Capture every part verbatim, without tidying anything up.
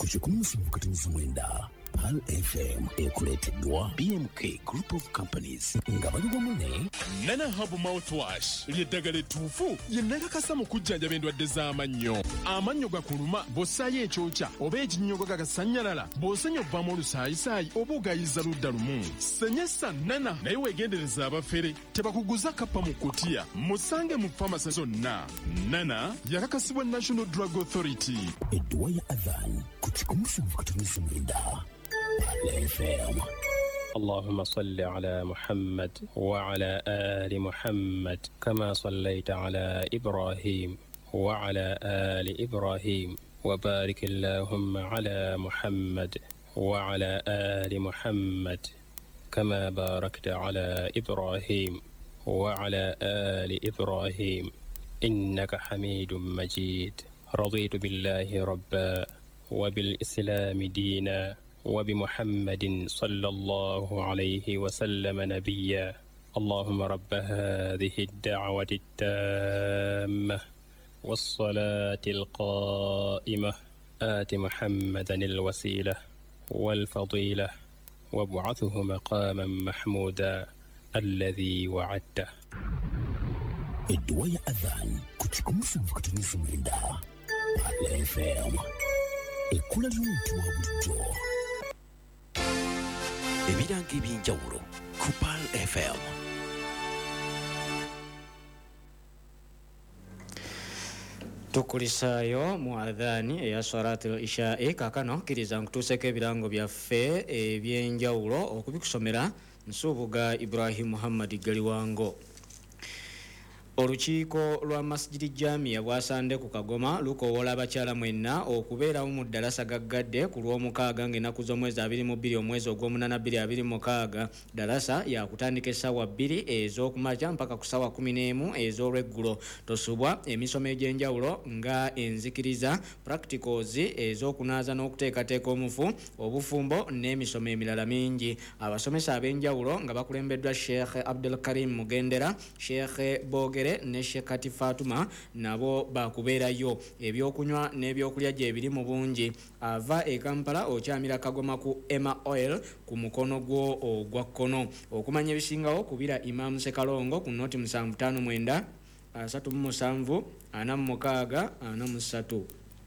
kuchikunusa mkataniza mwenda Pal F M ekuleteddwa B M K Group of Companies nga bali bamune Nana Hub Mouthwash ly'eddagala ettuufu lye nnakakasa mu kujjanjaba endwadde z'amannyo. Amannyo gakuluma bw'ossaayo ekyokya oba ekinnyogo gagasannyalala bw'osenya obbamu olusaayisaayi oba ogayiza ludda lumu. Senyesa Nana naye weegendereza abafere tebakuguza kappa mu kkutiya musange mu famasi zonna. Nana yakakasibwa National Drug Authority. Edduwa ya Adhan kuchikunusa mkataniza mwenda Pal F M. اللهم صل على محمد وعلى آل محمد كما صليت على إبراهيم وعلى آل إبراهيم وبارك اللهم على محمد وعلى آل محمد كما باركت على إبراهيم وعلى آل إبراهيم إنك حميد مجيد. رضيت بالله ربا وبالإسلام دينا وبمحمد صلى الله عليه وسلم نبيا. اللهم رب هذه الدعوة التامة والصلاة القائمة آت محمدا الوسيلة والفضيلة وابعثه مقاما محمودا الذي وعدته. Edduwa ya Adhan kuchikunusa mkataniza mwenda Pal F M. Ekula ly'omuntu wa bulijjo. Ebiranga eby'enjawulo ku Pal F M. Tukulisaayo mu adhaani eya salaatul ishaa'i kaakano kkiriza nkutuuseko ebirango byaffe eby'enjawulo okubikusomera Nsuubuga Ibrahim Muhammad Galiwango. Olukiiko lwa Masjidi Jamia bwasande ku Kagoma lukoowola abakyala mwenna okubeerawo mu ddalasa gaggadde ku lw'omukaaga ng'ennaku z'omwezi abiri mu bbiri omwezi ogw'omunaana bbiri abiri mu mukaaga. Ddalasa yakutandika essaawa bbiri ez'okumakya mpaka ku ssaawa kumi n'emu ez'olweggulo. Tosubwa emisomo egy'enjawulo nga enzikiriza, practicals ez'okunaaza n'okuteekateeka omufu, obufumbo n'emisomo emirala mingi. Abasomesa ab'enjawulo nga bakulembeddwa Sheikh Abdul Karim Mugendera, Sheikh Boge ne Shekati Fatuma nabo bakubeerayo. Ebyokunywa n'ebyokulya gye biri mu bungi. Ava e Kampala okyamira Kagoma ku Emma Oil ku mukono gwo ogwa kkono. Okumanya ebisingawo kubira Imam Sekalongo ku noti musanvu ttaano mwenda asatu mu musanvu ana mu mukaaga ana mu ssatu.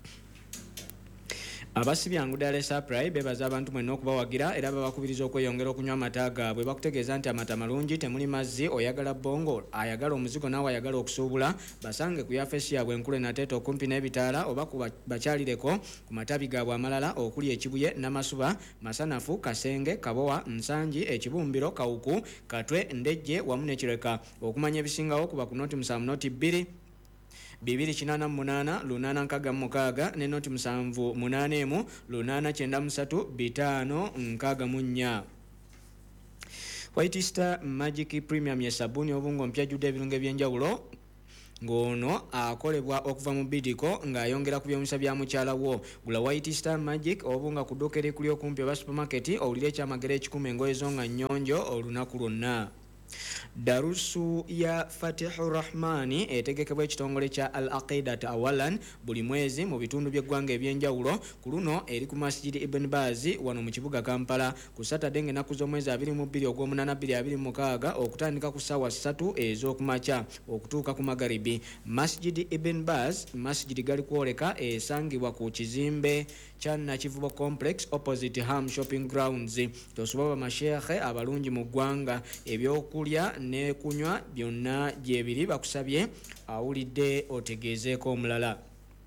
Abasibyangu Dale Supply bebaza abantu mwenna okubawagira era babakubiriza okweyongera okunywa amata gaabwe. Bakutegeeza nti amata malungi temuli mazzi. Oyagala bongo ayagala omuzigo naawe ayagala okusuubula basange ku yafesi yaabwe enkulu Nateto okumpi n'ebitaala oba bakyalireko ku matabi gaabwe amalala okuli Ekibuye, Namasuba, Masanafu, Kasenge, Kabowa, Nsangi, Ekibumbiro, Kawuku, Katwe, Ndejje wamu ne Kireka. Okumanya ebisingawo kuba ku noti musanvu noti bbiri bibiri kinaana munaana lunaana nkaaga mukaaga ne noti musanvu munaana emu lunaana kyenda musatu bitaano nkaaga mu nnya. White Star Magic Premium ya sabuni obungo mpyajjudde ebirungo eby'enjawulo ng'ono akolebwa okuva mu Bidiko ng'ayongera ku by'omusa bya mukyala wo. Gula White Star Magic obunga ku dduuka erikuli okumpi oba supermarket owulire ekyamagero ekikumi engoye zo nga nnyonjo olunaku lwonna. Darusu ya Fatihur Rahmani etegekebwa ekitongole kya Al Aqidat Awalan buli mwezi mu bitundu by'eggwanga ebyenjawulo. Ku luno eri ku Masjid Ibn Bazi wano mu kibuga Kampala ku Saturday ng'ennaku z'omwezi abiri mu bbiri ogw'omunaana bbiri abiri mu mukaaga okutandika ku ssaawa ssatu ez'okumakya okutuuka ku magaribi. Masjid Ibn Baz masjid gali kwoleka esangibwa ku kizimbe kya Nakivubo Complex opposite Ham Shopping Grounds. Tosobola bamashekhe abalungi mu ggwanga ebyokulya ne kunywa byonna gyebiri bakusabye awulidde otegeezeeko omulala.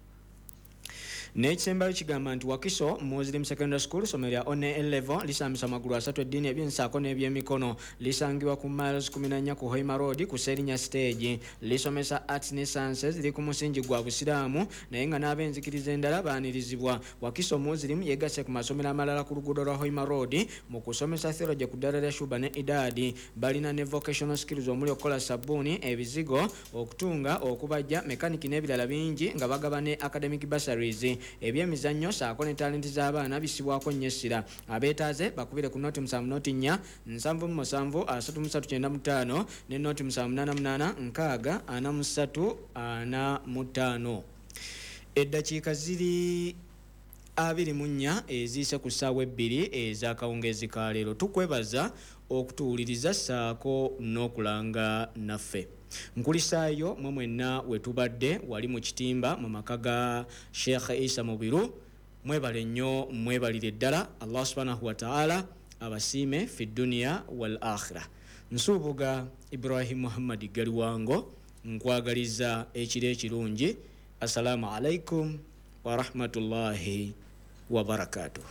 N'ekisembayo kigamba nti Wakiso Muslim Secondary School somero lya one level lisambisa amagulu asatu eddiini eby'ensaako n'ebyemikono lisangibwa ku miles kumi na nnya ku Hoima Road ku Serinya Stage. Lisomesa arts ne sciences liri ku musingi gwa busiraamu naye nga n'ab'enzikiriza endala baanirizibwa. Wakiso Muslim yegasse ku masomero amalala ku luguudo lwa Hoima Road mu kusomesa theology ku ddala lya Shuba ne Idadi. Balina ne vocational skills omuli okukola sabbuuni, ebizigo, okutunga, okubajja, mekaniki n'ebirala bingi nga bagaba ne academic bursaries. Ebyemizannyo saako ne talenti z'abaana bisibwako nnyo essira. Abeetaaze bakubire ku noti musanvu noti nnya nsanvu mu musanvu asatu mu ssatu kyenda mu ttaano ne noti musanvu munaana munaana nkaaga ana mu ssatu ana mu ttaano. Eddakiika ziri abiri mu nnya eziise ku ssaawa ebbiri ez'akawungeezi ka leero. Tukwebaza okutuwuliriza ssaako n'okulanga naffe. Nkulisaayo mwe mwenna we tubadde wali mu kitimba mu maka ga Sheikh Isa Mubiru. Mwebale nnyo, mwebalire ddala. Allah subhanahu wa ta'ala abasiime fi dunya wal akhirah. Nsuubuga Ibrahim Muhammad Galiwango nkwagaliza ekiro ekirungi. Assalamu alaikum wa rahmatullahi wa barakatuh.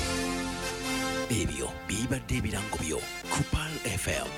Ebyo bibadde ebirango byo ku Pearl F M.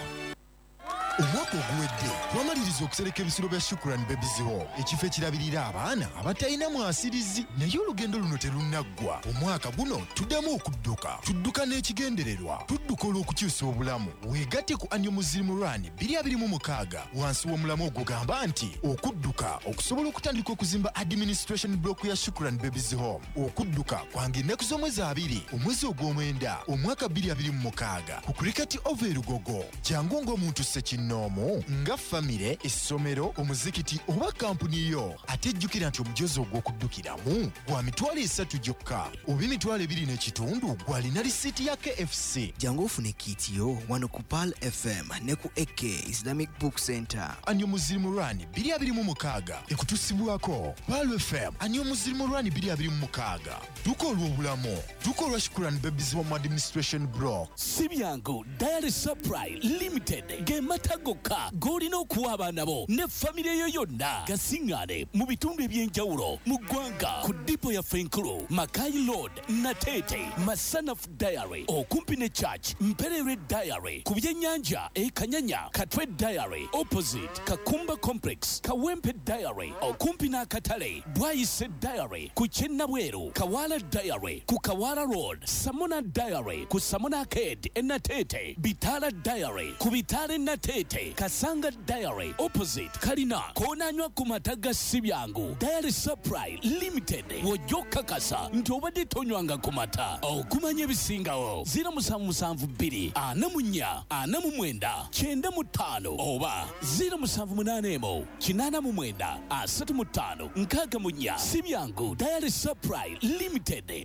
Omwaka oguwedde twamaliriza okusereka ebisolo bya Shukran Babies Home, ekifo ekirabirira abaana abatalina mwasirizi. Naye olugendo luno terunaggwa. Omwaka guno tuddamu okudduka, tudduka n'ekigendererwa, tudduka olw'okukyusa obulamu. Weegatte ku Annual Muslim Run bbiri abiri mu mukaaga wansi w'omulamu ogugamba nti okudduka okusobola okutandika okuzimba administration block ya Shukran Babies Home. Okudduka kwange ennaku z'omwezi abiri omwezi ogw'omwenda omwaka bbiri abiri mu mukaaga ku Cricket Over Lugogo. Jangu ng'omuntu ssekino nomo nga famire, essomero, omuzikiti oba kampuni yo. Ate jjukira nti omujozi ogw'okuddukiramu gwa mitwalo esatu gyokka oba emitwalo ebiri n'ekitundu gw'alina lisiiti ya K F C. Jangu ofune kiitiyo wano ku Pearl F M ne ku A K Islamic Book Center. Annual Muslim Run bbiri abiri mu mukaaga ekutusibwako Pearl F M. Annual Muslim Run bbiri abiri mu mukaaga duka olw'obulamu, duka olwa Shukran Babies Home Administration Block. Sibyangu Diary Supply Limited gemata goka golina okuwa abaana bo ne famire yo yonna gasingane mu bitundu ebyenjawulo mu ggwanga ku dipo ya Fenkulu, Makai Road, Natete, Masanaf Diary okumpi ne Church, Mperere Diary ku byennyanja e Kanyanya, Katwe Diary opposite Kakumba Complex, Kawempe Diary okumpi n'akatale, Bwayise Diary ku Kyennabweru, Kawala Diary ku Kawala Road, Samona Diary ku Samona Arcade e Natete, Bitala Diary ku Bitale Natete, Kasanga Diary opposite Kalina konanywa ku mataga Sibyangu. Diary Supply Limited wojoka kasa nti obadde tonywanga ku mata okumanya ebisingawo zero musanvu musanvu bbiri ana mu nnya ana mu mwenda kyenda mu ttaano oba zero musanvu munaana emu kinaana mu mwenda asatu mu ttaano nkaaga mu nnya. Sibyangu Diary Supply Limited.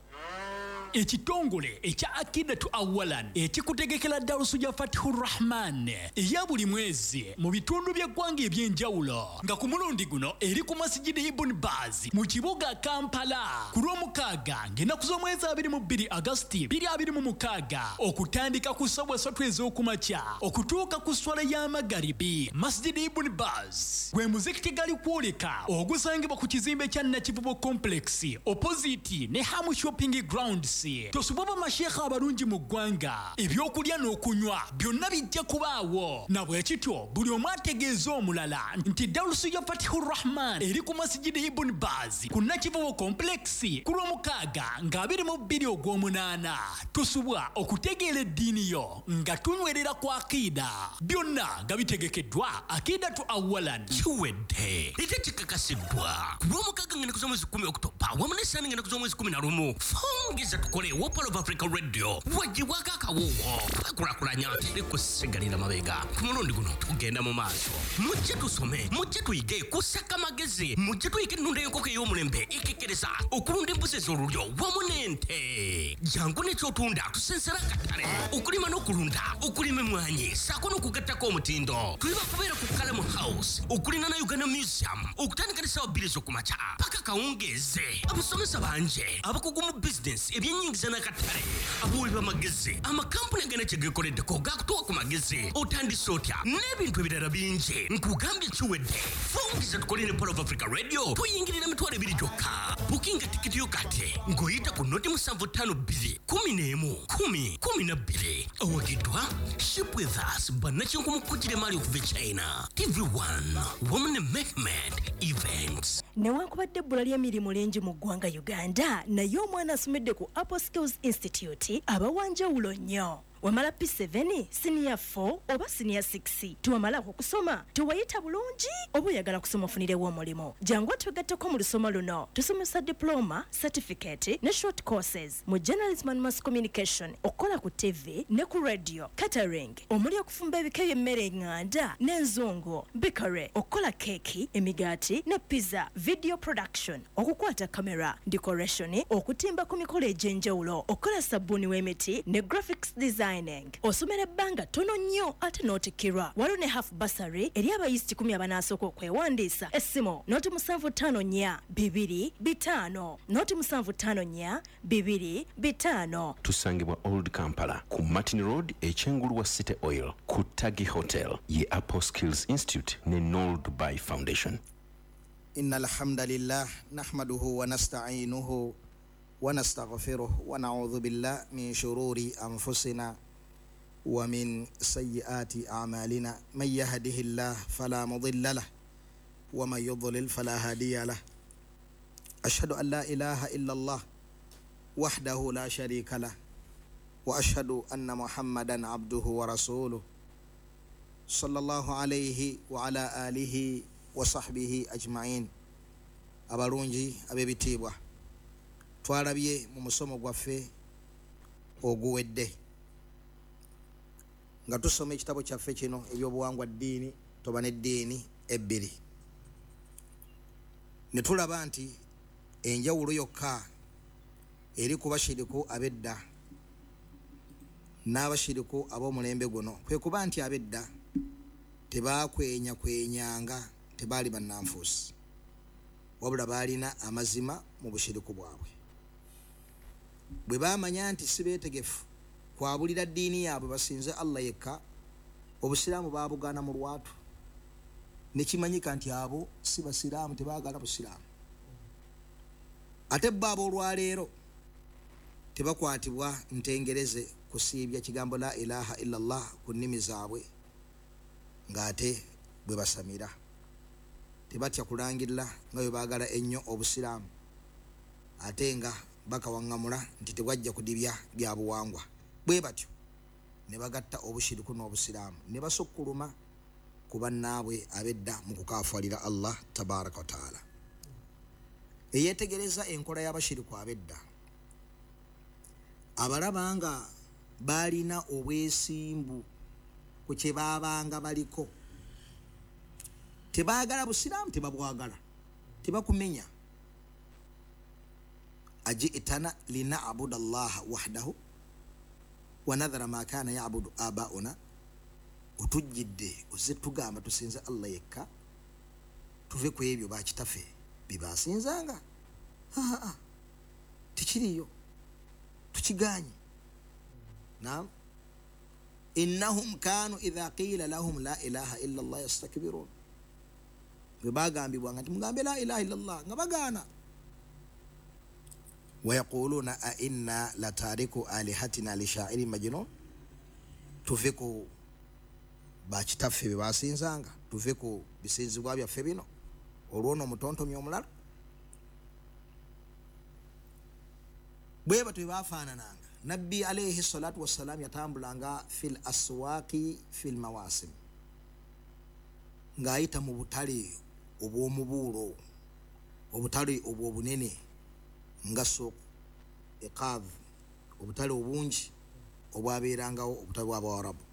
Ekitongole ekya Akidatu Awalan ekikutegekera darusu ya Fatihur Rahman eya buli mwezi mu bitundu by'eggwanga ebyenjawulo nga ku mulundi guno eri ku Masjidi Ibn Baz mu kibuga Kampala ku lw'omukaaga ng'ennaku z'omwezi abiri mu bbiri Agosti bbiri abiri mu mukaaga okutandika ku ssaawa ssatu ez'okumakya okutuuka ku swala y'amagaribi. Masjidi Ibn Baz gwe muzikiti gali kwoleka ogusangibwa ku kizimbe kya Nakivubo Complex opposite ne Hamu Shopping Grounds. Tosuboba mashekha abalungi mu ggwanga ebyokulya n'okunywa byonna bijja kubaawo na bwe kityo buli omu ategeeza omulala nti darusu ya Fatihur Rahman eri ku Masjidi Ibn Baz ku Nakivubo Complex ku lw'omukaaga nga abiri mu bbiri ogw'omunaana. Tusubwa okutegeera eddiini yo nga tunywerera ku akida byonna nga bitegekeddwa Akidatu Awalan. Kiwedde ate kikakasiddwa ku lw'omukaaga ng'ennaku z'omwezi kkumi Oktoba wamu n'essaana ng'ennaku z'omwezi kkumi na lumu. Fungiza tukole wa Pearl of Africa Radio wajiwaka akawuwo twakulakulanya tekusigalira mabega. Ku mulundi guno tugenda mu maaso mujje tusome mujje tuyige kusaka magezi mujje tuyige ennunda y'enkoko ey'omulembe ekekereza okulunda embuzi ez'olulyo wamu n'ente. Jangu n'ekyotunda tusensera akatale okulima n'okulunda okulima emmwanyi saako n'okugattako omutindo. Tuli bakubeera ku Kalamu House okulina na Uganda Museum okutandika ne ssaawa bbiri ez'okumakya paka kawungeeze. Abasomesa banje abakugu mu business ebyennyingiza n'akatale abuuli b'amagezi amakampuni agenda kye geekoleddeko gakutuwa ku magezi otandise otya n'ebintu ebirala bingi nkugambye kiwedde. Fungiza tukole ne Pearl of Africa Radio tuyingirira emitwalo ebiri gyokka. Bukinga tikiti yo kati ng'oyita ku noti musanvu ttaano bbiri kumi n'emu kumi kumi na bbiri. Owagiddwa Ship with Us bannakinku mu kkutire maali okuva e China. T V one wamu ne Mehmet Events. Newankubadde ebbula ly'emirimu lingi mu ggwanga Uganda naye omwana asomedde ku Apple Skills Institute abawanjawulo nnyo. wamala P seven senior four oba senior six tiwamalako okusoma tiwayita bulungi oba oyagala kusoma ofunirewo omulimo jangu twegatteko mu lusoma luno tusomesa diploma certificate ne short courses mu journalism and mass communication okola ku T V ne ku radio catering omuli okufumba ebika by'emmere nganda n'enzongo bakery okola keki emigaati ne pizza video production okukwata kamera decoration okutimba ku mikolo egy'enjawulo okola sabuni w'emiti ne graphics designing osomera ebbanga tono nnyo ate n'otikkirwa waliwo ne half bursary eri abayisiti kumi abanasooka okwewandiisa essimu noti musanvu ttaano nnya bibiri bitaano noti musanvu ttaano nnya bibiri bitaano. Tusangibwa Old Kampala ku Martin Road ekyengulu wa City Oil ku Tagi Hotel ye Apple Skills Institute ne Noel Dubai Foundation. إن الحمد لله نحمده ونستعينه ونستغفره ونعوذ بالله من شرور أنفسنا ومن سيئات أعمالنا من يهده الله فلا مضل له ومن يضلل فلا هادي له أشهد أن لا إله إلا الله وحده لا شريك له وأشهد أن محمدا عبده ورسوله صلى الله عليه وعلى آله وصحبه أجمعين. abalungi ab'ebitiibwa twalabye mu musomo gwaffe oguwedde nga tusoma ekitabo kyaffe kino ebyobuwangwa ddiini toba n'eddiini ebbiri ne tulaba nti enjawulo yokka eri ku bashiriku ab'edda n'abashiriku ab'omulembe guno kwe kuba nti ab'edda tebaakwenya kwenyanga tebaali bannanfuusi wabula baalina amazima mu bushiriku bwabwe bwe baamanya nti si beetegefu kwabulira ddiini yaabwe basinze Allah yekka obusiraamu baabugaana mu lwatu nekimanyika nti abo si basiraamu tebaagala busiraamu ate bo abo olwaleero tebakwatibwa ntengereze kusiibya kigambo la ilaha illallah ku nnimi zaabwe ng'ate bwe basamira tebatya kulangirira nga bwe baagala ennyo obusiraamu ate nga bakawaŋŋamula nti tebwajja kudibya bya buwangwa bwe batyo ne bagatta obushiriku n'obusiraamu ne basukkuluma ku bannaabwe ab'edda mu kukaafalira Allah tabaraka wa taala. Eyeetegereza enkola y'abashiriku ab'edda abalaba nga baalina obwesimbu ku kye baabanga baliko tebaagala busiraamu tebabwagala tebakumenya aji'tana lina'budu allaha wahdahu wa nadhara ma kana ya'budu abauna otujjidde ozze tugamba tusinze Allah yekka tuve ku ebyo bakitafe bibasinzanga aa tikiriyo tukiganye naam innahum kanu idha qila lahum la ilaha illa Allah yastakbirun bagambibwa nga mugambe la ilaha illa Allah nga bagaana ويقولون أئنا لتاركو آلهتنا لشاعر مجنون تفكو باكتافي بباسينزانغا تفكو بسينزوا byaffe bino olwono mutontomye omulala bwe batwe bafaanananga nabbi alayhi salatu wassalam yatambulanga fil aswaqi fil mawasim ng'ayita mu butale obw'omubuulo obutale obw'obunene nga sook eqaadh obutale obungi obwabeerangawo obutale bw'abawarabu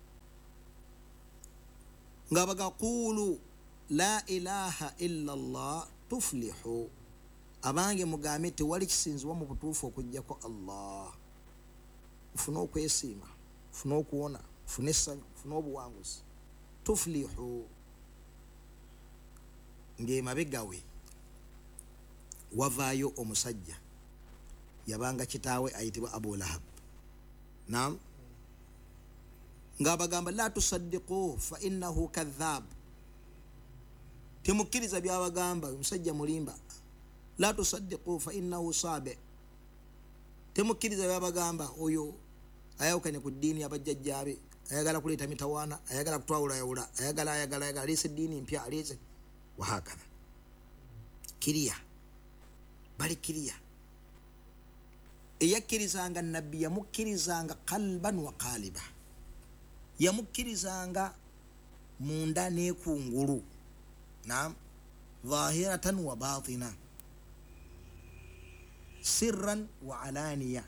nga bagaqulu la ilaha illa Allah tuflihu abange mugambe tewali kisinzibwa mu butuufu okujjako Allah ufune okwesiima ufune okuwona ufune essanyu ufune obuwanguzi tuflihu ng'emabegawe wavaayo omusajja yabanga kitaawe ayitibwa Abu Lahab naam ng'abagamba la tusaddiqu fa innahu kadhab temukkiriza byabagamba omusajja mulimba la tusaddiqu fa innahu sabi temukkiriza byabagamba oyo ayawukanye ku ddiini yabajjajjaabe ayagala kuleeta mitawaana ayagala kutwawula yawula ayagala ayagala ayagala aliisa eddiini mpya aliise wahakadha kiriya bali kiriya eyakkirizanga nabbi yamukkirizanga qalban wa qaliba, yamukkirizanga munda nekungulu, naam, zahiratan wa batina, sirran wa alaniya,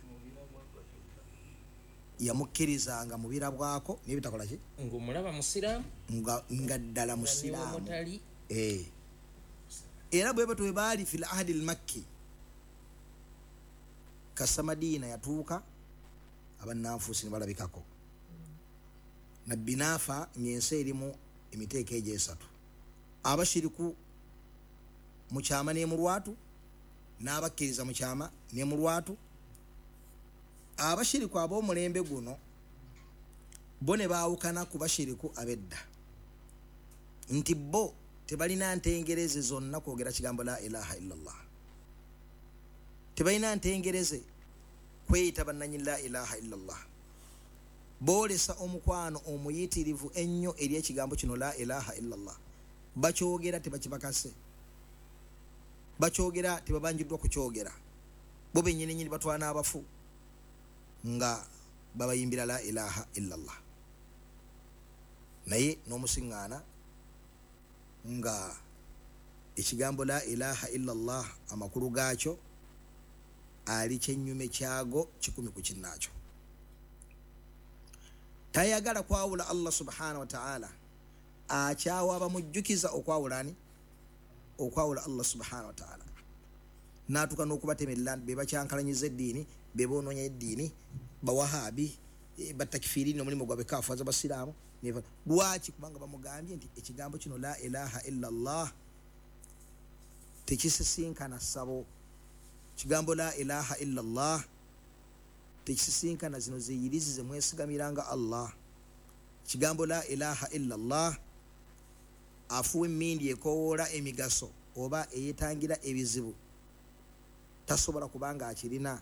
yamukkirizanga mubira bwako nebitakola ki ng'omulaba musiraamu nga nga ddala musiraamu mutali eh era bwe batwe bali fil ahdi al makki kasamadina yatuuka abananfusi balabikako nabbi nafa nyense erimu emiteeka egyo esatu, abashiriku mu kyama ne mu lwatu n'abakkiriza mu kyama ne mu lwatu. Abashiriku ab'omulembe guno bo ne baawukana ku bashiriku abedda nti bo tebalina ntengereze zonna kwogera kigambo la ilaha illallah, tebalina ntengereze kweyita bannanyi la ilaha illallah, boolesa omukwano omuyitirivu ennyo eri ekigambo kino la ilaha illallah, bakyogera tebakibakase, bakyogera tebabanjiddwa kukyogera, bo bennyini nnyini batwana abafu nga babayimbira la ilaha illallah. Naye n'omusiŋŋaana nga ekigambo la ilaha illallah amakulu gaakyo ali kyennyume kyago kikumi ku kinnaakyo. Tayagala kwawula Allah subhanahu wa ta'ala, akyawa abamujjukiza okwawulani okwawula Allah subhanahu wa ta'ala, natuka n'okubatemerera be bakyankalanyiza eddiini, be boonoonya eddiini, bawahabi, batakfirini omulimu gwabwe kaafaza basiraamu. Lwaki? Kubanga bamugambye nti ekigambo kino la ilaha illallah tekisisinkana ssabo, kigambo la ilaha illallah tekisisinkana zino ziyirizi ze mwesigamiranga Allah, kigambo la ilaha illallah afuwa emmindi ekowoola emigaso oba eyetangira ebizibu tasobola kubanga akirina.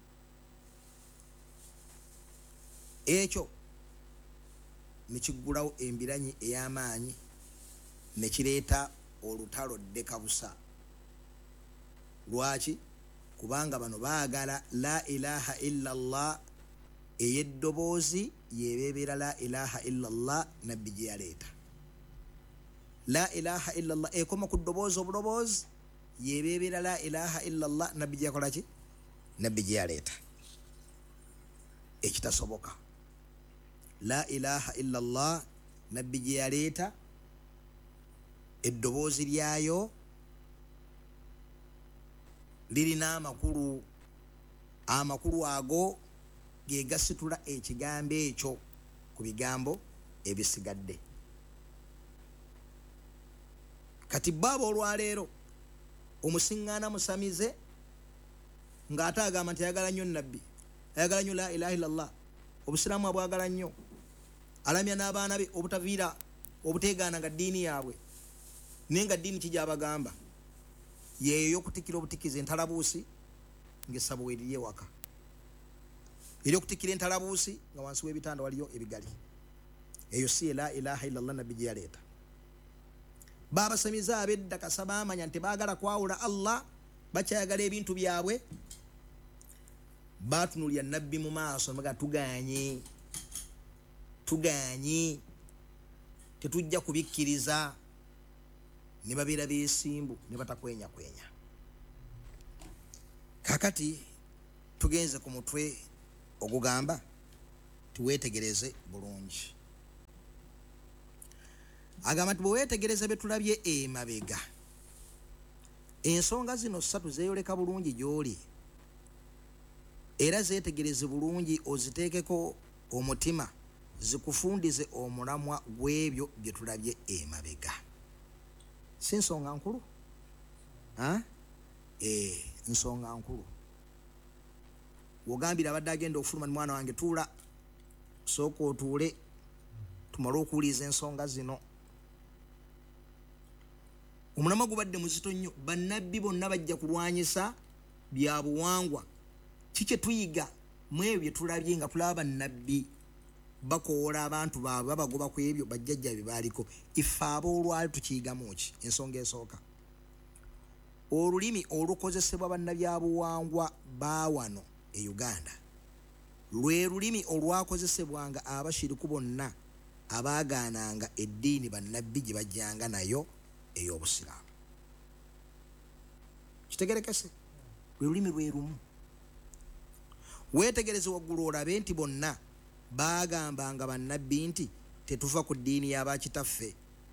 Ekyo nekiggulawo embiranyi ey'amaanyi nekireeta olutalo ddeka busa. Lwaki? Kubanga bano baagala la ilaha illallah ey'eddoboozi yebeebeera la ilaha illallah nabbi gye yaleeta. La ilaha illallah ekoma ku ddoboozi obuloboozi yebeebeera la ilaha illallah nabbi gye yakola ki? Nabbi gye yaleeta. Ekitasoboka. La ilaha illallah nabbi gye yaleeta eddoboozi lyayo lirina amakulu, amakulu ago ge gasitula ekigambo ekyo ku bigambo ebisigadde. Kati baba olwaleero omusiŋŋaana musamize ng'ate agamba nti ayagala nnyo nabbi, ayagala nnyo la ilaha illallah, obusiraamu abwagala nnyo, alamya n'abaana be obutaviira obuteegaananga ddiini yaabwe, naye nga ddiini ki gy'abagamba? Yeeyo y'okutikira obutikiza entalabuusi ng'essabo weeriri ewaka, eri okutikira entalabuusi nga wansi w'ebitanda waliyo ebigali. Eyo si la ilaha illallah nabbi gye yaleeta. Baabasamiza ab'edda kasa baamanya nti baagala kwawula Allah, bakyayagala ebintu byabwe, baatunulya nabbi mu maaso nebaga tuganye, tuganye, tetujja kubikkiriza, ne babeera beesimbu ne batakwenya kwenya. Kakati tugenze ku mutwe ogugamba tuweetegereze bulungi. Agamba nti bweweetegereza bye tulabye emabega, ensonga zino ssatu zeeyoleka bulungi gy'oli, era zeetegereze bulungi oziteekeko omutima, zikufundize omulamwa gw'ebyo bye tulabye emabega. Si nsonga nkulu? Ha? Eh, nsonga nkulu. Wogambira abadde agenda okufuluma ni mwana wange tuula, sooka otuule tumale okuwuliza ensonga zino. Omulamwa gubadde muzito nnyo, bannabbi bonna bajja kulwanyisa bya buwangwa. Kiki tuyiga mu ebyo bye tulabye nga tulaba bannabbi bakoola abantu baabwe babagoba ku ebyo bajjajja bye baaliko? Ife ab'olwali tukiyigamu ki? Ensonga esooka, olulimi olukozesebwa bannabyabuwangwa baawano e Uganda lwe lulimi olwakozesebwanga abashiriku bonna abaagaananga eddiini bannabbi gye bajjanga nayo ey'obusiraamu. Kitegerekese lwe lulimi lwe lumu. Weetegereze waggulu olabe nti bonna baagambanga bannabbi nti tetuva ku ddiini y'abakitaffe,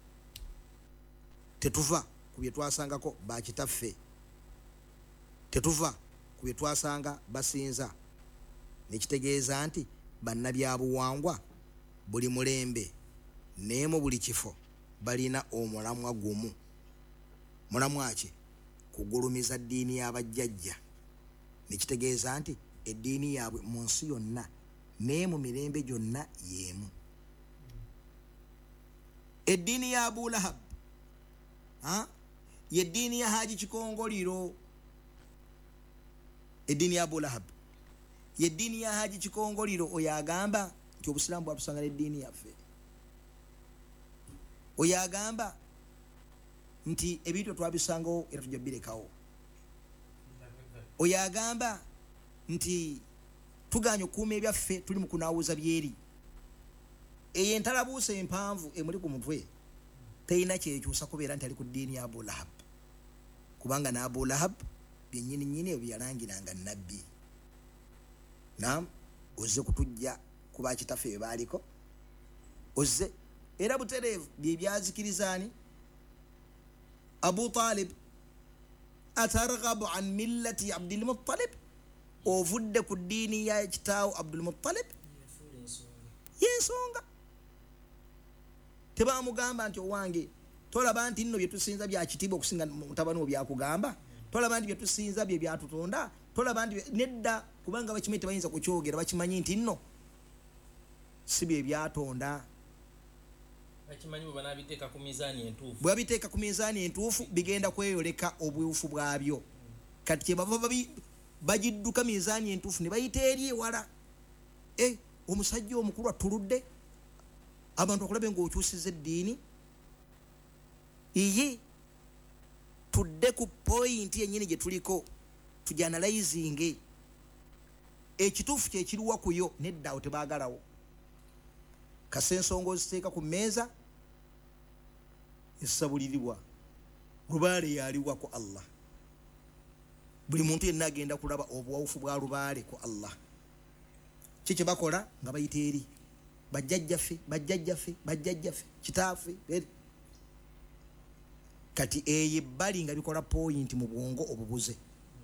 tetuva ku bye twasangako bakitaffe, tetuva ku bye twasanga basinza. Nekitegeeza nti bannabyabuwangwa buli mulembe neemu buli kifo balina omulamwa gumu. Mulamwa ki? Kugulumiza ddiini y'abajjajja. Nekitegeeza nti eddiini yaabwe mu nsi yonna ne mu mirembe gyonna yeemu. Eddiini ya Abu Lahab ha ye ddiini ya Haji Kikongoliro. Eddiini ya Abu Lahab ye ddiini ya Haji Kikongoliro. Oyo agamba nti obusiraamu bwatusanga n'eddiini yaffe. Oyo agamba nti ebintu twabisangawo era tujja birekawo. Oyo agamba nti tuganye okuuma ebyaffe tuli mu kunaawuza byeri. Eyo entalabuusa empanvu emuli ku mutwe teyina kyekyusa kubeera nti ali ku ddiini ya Abu Lahab, kubanga ne Abu Lahab byennyini nnyini ebyo byalangiranga nnabbi. Naam, ozze kutujja kuba kitaffe bye baaliko, ozze era butereevu bye byazikirizaani. Abu Talib atarghabu an millati Abdul Muttalib, ovudde ku ddiini ya kitaawo Abdul Muttalib yensonga. Tebamugamba nti owange tolaba nti nno bye tusinza bya kitiibwa okusinga mutabani wo byakugamba, tolaba nti bye tusinza bye byatutonda, tolaba nti nedda, kubanga bakimanyi tebayinza kukyogera, bakimanyi nti nno si bye byatonda. Bakimanyi bwe banabiteeka ku mizaani entuufu, bwe babiteeka ku mizaani entuufu bigenda kweyoleka obuufu bwabyo. Kati kye bava bagidduka mizaani entuufu ne bayita eri ewala. Eh, omusajja omukulu atuludde, abantu bakulabe ng'okyusiza eddiini. Iye tudde ku point yennyini gye tuliko, tujanalizinge ekituufu kye kiruwa kuyo, nedda awo tebaagalawo. Kase ensonga oziteeka ku mmeeza esabulirirwa, lubaale yaliwa ku Allah. Buli muntu yenna agenda kulaba obuwawufu bwa lubaale ku Allah. Kiki bakola nga bayita eri bajjajjaffe bajjajjaffe bajjajjaffe kitaffe. Kati eyo ebbali nga bikola point mu bwongo obubuze,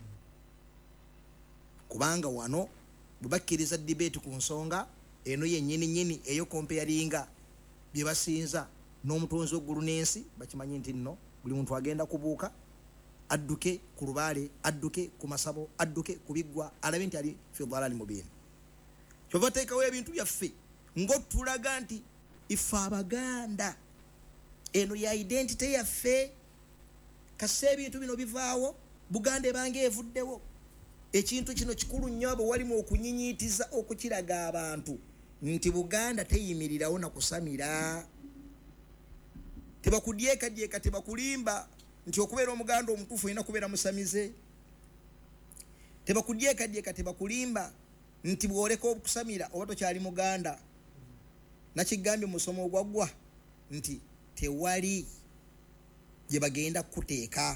kubanga wano bwe bakkiriza debate ku nsonga eno yennyini nnyini eyo comparinga bye basinza n'omutonzi w'eggulu n'ensi, bakimanyi nti nno buli muntu agenda kubuuka adduke ku lubaale, adduke ku masabo, adduke ku biggwa, alabe nti ali fi dhalali mubiin. Kyova bateekawo ebintu byaffe ng'otulaga nti ife Abaganda eno ya identity yaffe. Kase ebintu bino bivaawo, Buganda ebange evuddewo. Ekintu kino kikulu nnyo abo walimu okunyinyiitiza okukiraga abantu nti Buganda teyimirirawo na kusamira. Tebakudyekadyeka, tebakulimba nti okubeera Omuganda omutuufu olina kubeera musamize. Tebakudyekadyeka, tebakulimba nti bw'oleka okusamira oba tokyali Muganda. Nakigambye mu musomo ogwaggwa nti tewali gye bagenda kuteeka,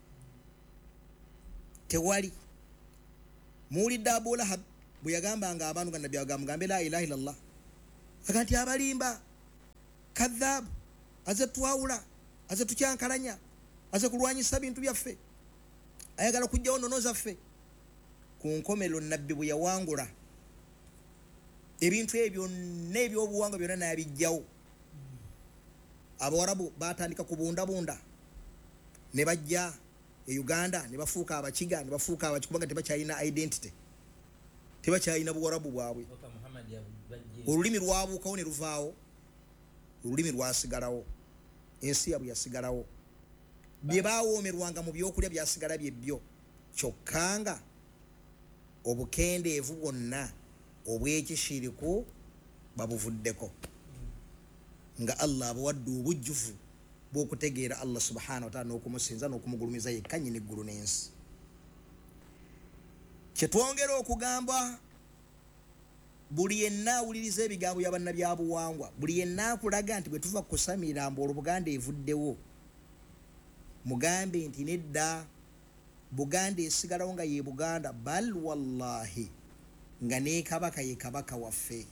tewali. Muwulidde Abu Lahab bwe yagambanga abantu nga nabbi agambe la ilaha illallah, aga nti abalimba kadhaabu, aze twawula, aze tukyankalanya, aze kulwanyisa bintu byaffe, ayagala kujjawo nnono zaffe. Ku nkomero nabbi bwe yawangula ebintu ebyo n'ebyobuwangwa byonna nayabijjawo. Abawarabu batandika kubundabunda ne bajja e Uganda ne bafuuka Abakiga, ne bafuuka Abakikubanga tebakyalina identity, tebakyalina buwarabu bwabwe. Olulimi lwabuukawo ne luvaawo, olulimi lwasigalawo, ensi yabwe yasigalawo. Bye baawoomerwanga mu byokulya byasigala byebyo, kyokkanga obukendeevu bwonna obw'ekishiriku babuvuddeko, nga Allah abawadde obujjuvu bw'okutegeera Allah subhanahu wa ta'ala n'okumusinza n'okumugulumiza yekka nnyini eggulu n'ensi. kyetwongera okugamba buli yenna awuliriza ebigambo bya bannabyabuwangwa, buli yenna akulaga nti bwe tuva kusamira mbu olwo Buganda evuddewo, mugambe nti nedda, Buganda esigalawo nga ye Buganda, bal wallahi nga ne kabaka ye kabaka waffe.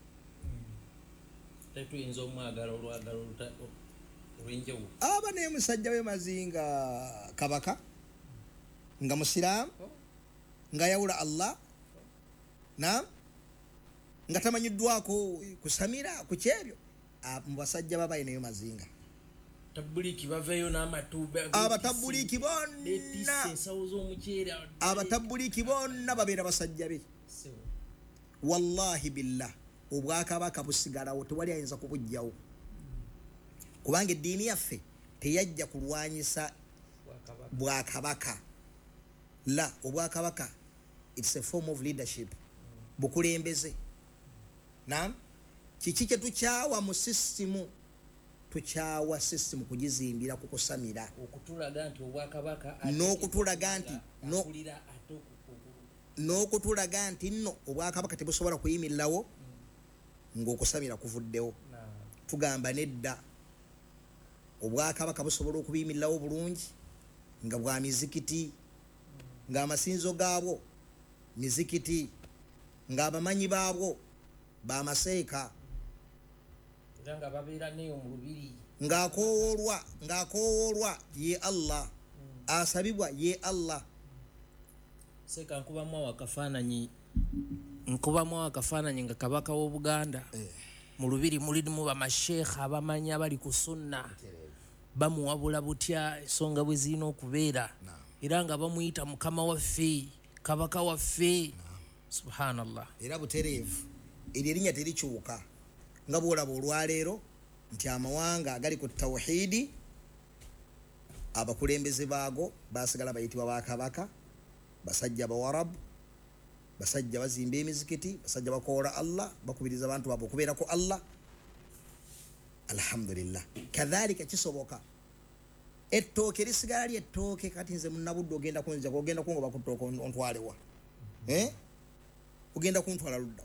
tetuyinza omwagala olwagala olw'enjawulo. Aba naye musajja we Mazinga kabaka nga musiraamu nga yawula Allah na nga tamanyiddwako kusamira ku kyebyo, mu basajja babaye naye Mazinga. Tabuliki baveyo n'amatuba, abatabuliki bonna ensawo z'omuceere, abatabuliki bonna babeera basajja be. Wallahi billah obwakabaka busigalawo, tewali ayinza kubujjawo, kubanga eddiini yaffe teyajja kulwanyisa bwakabaka. La, obwakabaka it's a form of leadership, bukulembeze. Naam, kiki kye tukyawa mu sisitimu? Tukyawa sisitimu kugizimbira ku kusamira, okutulaga nti obwakabaka n'okutulaga nti no n'okutulaga nti nno obwakabaka tebusobola kuyimirirawo ng'okusamira kuvuddewo. Tugamba nedda, obwakabaka busobola okubiyimirirawo bulungi nga bwa mizikiti, ng'amasinzo gaabwo mizikiti, ng'abamanyi baabwo bamaseeka, nga babeera neyo mu lubiri, ng'akoowoolwa ng'akoowoolwa ye Allah, asabibwa ye Allah. Seeka nkubamu awo akafaananyi, nkubamu awo akafaananyi nga kabaka w'Obuganda mu lubiri mulimu bamasheekha abamanyi abali ku sunna, bamuwabula butya ensonga bwe zirina okubeera, era nga bamuyita mukama waffe, kabaka waffe. Subhanallah. Era butereevu, eryo erinnya terikyuka, nga bw'olaba olwaleero nti amawanga agali ku tawhiidi abakulembeze baago basigala bayitibwa bakabaka, basajja bawarabu, basajja bazimba emizikiti, basajja bakoola Allah, bakubiriza abantu baabwe okubeerako Allah. Alhamdulillah. Kadhalika kisoboka ettooke lisigala ly'ettooke, kati nze munnabudde ogenda kunzija ogenda kungoba ku ttooke ontwalewa, eh? Ogenda kuntwala ludda.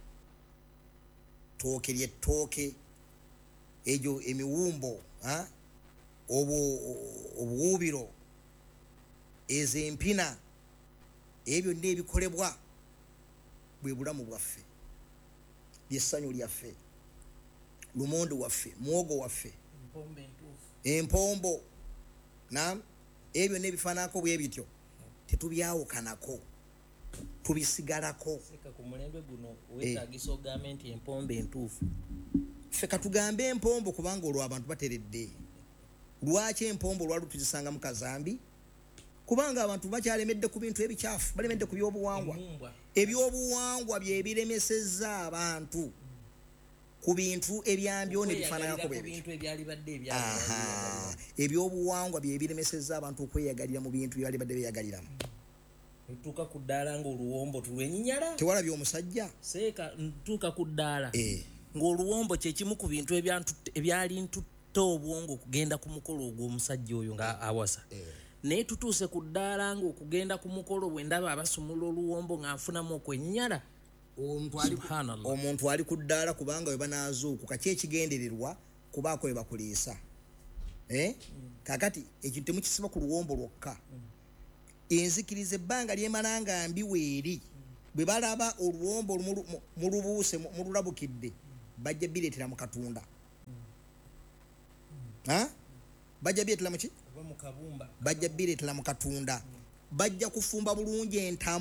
Ttooke ly'ettooke, egyo emiwumbo, ha? Obu obuwuubiro, ezo empina, ebyo byonna ebikolebwa bwe bulamu bwaffe, ly'essanyu lyaffe, lumonde waffe, muwogo waffe, empombo. Naam, ebyo byonna ebifaanako bwe bityo tetubyawukanako, tubisigalako. Seeka ku mulembe guno weetaagisa ogambe nti empombo entuufu. Ffe katugambe empombo kubanga olwo abantu bateredde. Lwaki empombo lwali tuzisanga mu kazambi? Kubanga abantu bakyalemedde ku bintu ebikyafu, balemedde ku byobuwangwa. Ebyobuwangwa bye biremesezza abantu ku bintu ebyambyo ne bifaananako bwe bityo. Ebyobuwangwa bye biremesezza abantu okweyagalira mu bintu byali badde beyagaliramu. Ntuuka ku ddaala ng'oluwombo tulwenyinyala. Tewalabye omusajja? Seeka ntuuka ku ddaala eh, ng'oluwombo kye kimu ku bintu ebyali ntutta obwongo okugenda ku mukolo ogw'omusajja oyo nga awasa. Naye tutuuse ku ddaala ng'okugenda ku mukolo bwe ndaba abasumula oluwombo nga nfunamu okwenyinyala. Omuntu ali ku ddaala kubanga we banaazuukuka ki ekigendererwa kubaako we bakuliisa. Eh? Kakati ekintu temukisiba ku luwombo lwokka. Enzikiriza ebbanga lyemala nga mbiweeri, bwe balaba oluwombo mu lubuuse mu lulabukidde bajja bireetera mu katunda. Ha? Bajja bireetera mu ki? Mu kabumba. Bajja bireetera mu katunda. Bajja kufumba bulungi entamu.